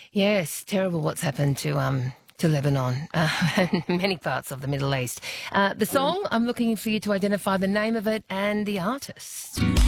Yes, terrible what's happened to Lebanon and many parts of the Middle East. The Mm. song, I'm looking for you to identify the name of it and the artist.